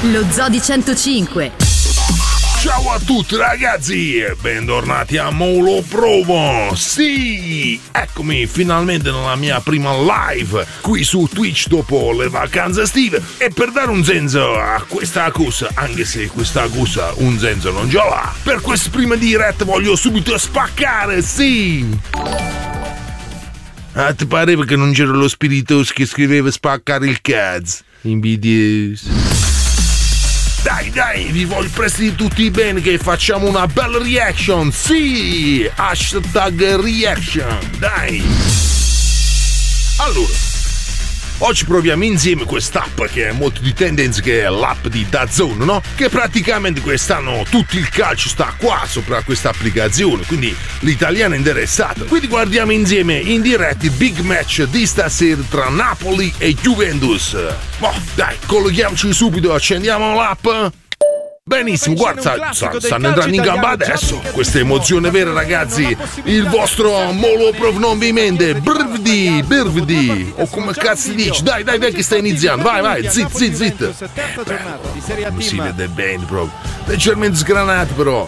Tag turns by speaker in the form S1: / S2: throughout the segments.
S1: Lo Zoo di 105.
S2: Ciao a tutti ragazzi e bentornati a Molo Provo. Sì, eccomi finalmente nella mia prima live qui su Twitch dopo le vacanze estive e per dare un senso a questa cosa, anche se questa cosa un senso non ce l'ha, per questa prima diretta voglio subito spaccare, sì. Ah, ti pareva che non c'era lo spiritoso che scriveva spaccare il cazzo? Invidioso. Dai, vi voglio prestare tutti bene che facciamo una bella reaction, sì! Hashtag reaction, dai! Allora, oggi proviamo insieme quest'app che è molto di tendenza, che è l'app di DAZN, no? Che praticamente quest'anno tutto il calcio sta qua sopra questa applicazione, quindi l'italiano è interessato. Quindi guardiamo insieme in diretta il big match di stasera tra Napoli e Juventus. Boh, dai, colleghiamoci subito, accendiamo l'app. Benissimo, guarda, stanno entrando in gamba adesso. Questa emozione vera, ragazzi. Il vostro Molo Prof non vi mente. Brividi. O come cazzo si dice? Dai, che sta iniziando. Vai, zit. Non si vede bene proprio. Leggermente sgranato però.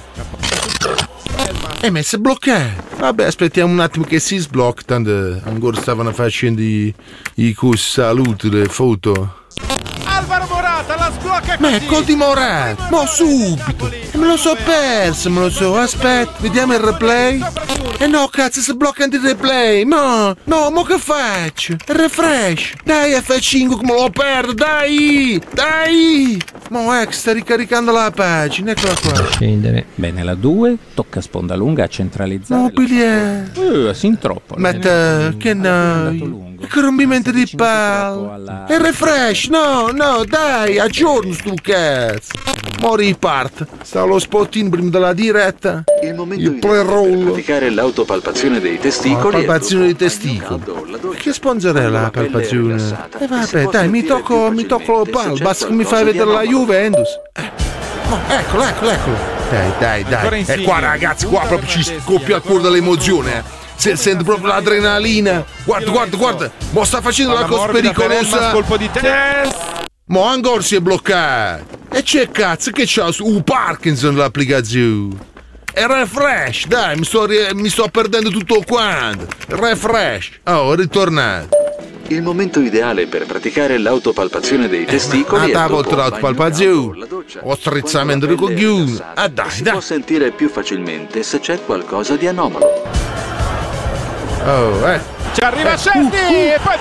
S2: Ma si è bloccato. Vabbè, aspettiamo un attimo che si sblocca. Tanto ancora stavano facendo i saluti, le foto.
S3: Alvaro Morata la sblocca così.
S2: Ma è gol di Morata, ma subito. Me lo so perso, aspetta, vediamo il replay. No, cazzo, si blocca anche il replay. No, ma che faccio? Refresh. Dai, F5 come lo perdo, dai. Ma che sta ricaricando la pagina, eccola qua.
S4: Scendere. Bene, la 2, tocca sponda lunga a centralizzare.
S2: Mobiliare.
S4: Sin troppo.
S2: Ma che noi. Che rompimento di palla. E refresh, no, dai, aggiorno sto cazzo. Mo riparte. Sta lo spottino prima della diretta. Il play roll.
S5: Praticare l'autopalpazione dei testicoli.
S2: Palpazione dei testicoli. Che sponsor è la palpazione? Vabbè, dai, mi tocco lo pal. Basta che mi fai vedere la Juventus. Eccolo. Dai. E qua ragazzi, qua proprio ci scoppia il cuore dell'emozione. Sento proprio l'adrenalina. Guarda. Mo sta facendo la cosa pericolosa.
S3: Colpo di testa.
S2: Mo ancora si è bloccato. E c'è cazzo che c'ha Parkinson l'applicazione. E refresh, dai, mi sto perdendo tutto quanto. Refresh. Oh, è ritornato.
S5: Il momento ideale per praticare l'autopalpazione dei testicoli è dopo
S2: l'autopalpazione. O strizzamento di coglioni. Dai.
S5: Si può sentire più facilmente se c'è qualcosa di anomalo.
S3: Ci arriva Scendi e poi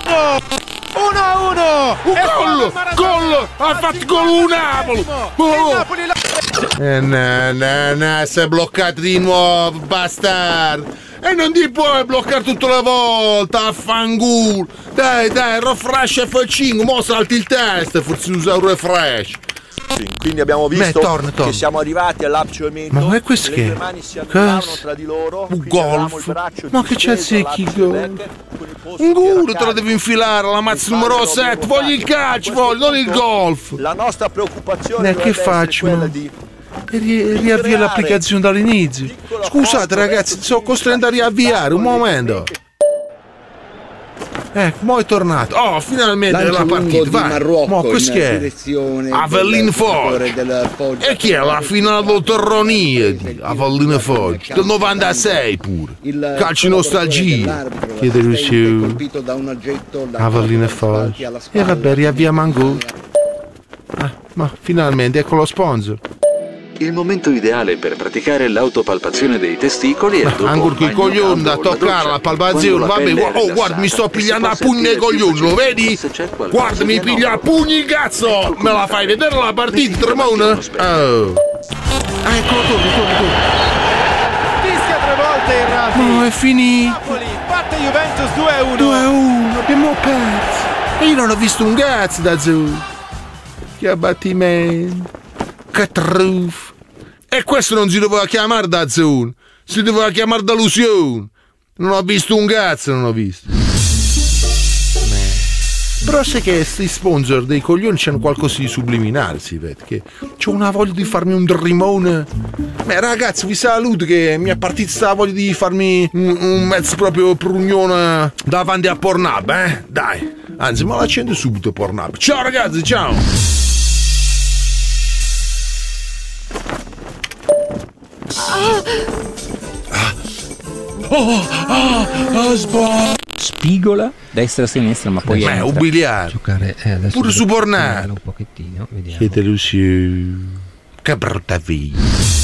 S3: 1-1.
S2: Gol! Ha fatto gol Napoli! No, si è bloccato di nuovo, bastardo! E non ti puoi bloccare tutta la volta, affanculo! Dai, refresh F5, mo salti il test, forse usa un refresh!
S6: Sì, quindi abbiamo visto
S2: torna.
S6: che siamo arrivati all'abciamento.
S2: Ma è questo che?
S6: Le mani si annullano tra di loro.
S2: Un golf? Ma che c'è secchi gol? Un culo te la devi infilare, la mazza numero 7, voglio il calcio, non il golf!
S6: La nostra preoccupazione
S2: che faccio?
S6: Quella di
S2: riavvia l'applicazione dall'inizio. Scusate ragazzi, sono costretto a riavviare, un momento. Mo è tornato. Oh, finalmente la partita. Vai. Mo questo che è? Avellino Foggia. E chi è la finale del Torronia di Avellino Foggia? Del 96 pure. Calcio nostalgia. Chiedere su Avellino Foggia. E vabbè, riavviamo ancora. Ma finalmente ecco lo sponsor.
S5: Il momento ideale per praticare l'autopalpazione dei testicoli è dopo
S2: ancora che i coglioni da toccare la palpazione. Vabbè, guarda, mi sto pigliando a pugni nei coglioni, lo vedi? Guarda, mi piglia a pugni il cazzo! Me la fai vedere la partita, Tremona? Oh. Eccolo, torna.
S3: Fischia 3 volte il Rafi.
S2: No, è finito.
S3: Napoli batte Juventus 2-1.
S2: 2-1, abbiamo perso. E io non ho visto un cazzo da Zoo. Che abbattimento. Che truffa. E questo non si doveva chiamare DAZN, si doveva chiamare delusione. Non ho visto un cazzo, non ho visto. Però sai che sti sponsor dei coglioni c'hanno qualcosa di subliminale, si vede che c'ho una voglia di farmi un drimone. Beh ragazzi, vi saluto che mi è partita sta voglia di farmi un mezzo proprio prugnone davanti a Pornhub, Dai, anzi, ma l'accendo subito Pornhub. Ciao ragazzi, ciao!
S4: Spigola destra e sinistra, ma poi
S2: Ma è
S4: entra.
S2: umiliante.
S7: Giocare adesso
S2: Pure
S7: devo
S2: su Pornhub.
S7: un pochettino, vediamo.
S2: Siete Lucio. Che brutta vita.